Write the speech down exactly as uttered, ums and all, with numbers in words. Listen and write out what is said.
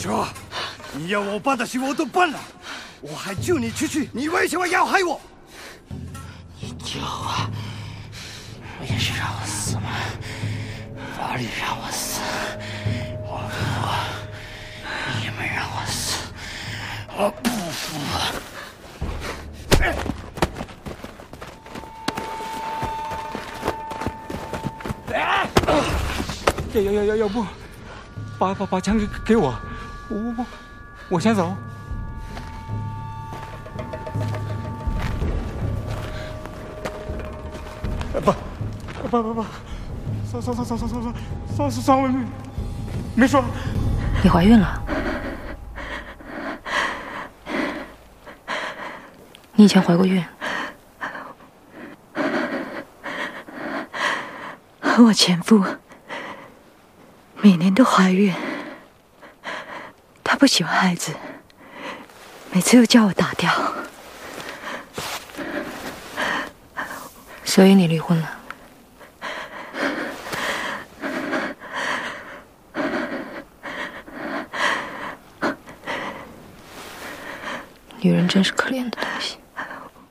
说，你要我办的事我都办了，我还救你出去，你为什么要害我？ 你救我，不也是让我死吗？法律让我死，我不服，你们让我死，我不服。哎要要要要要不，把把把枪给给我，我我我先走。不不不不，算算算算算算算算算算我没没说。 你怀孕了？你以前怀过孕？ 我前夫每年都怀孕，他不喜欢孩子，每次又叫我打掉， 所以你离婚了。女人真是可怜的东西。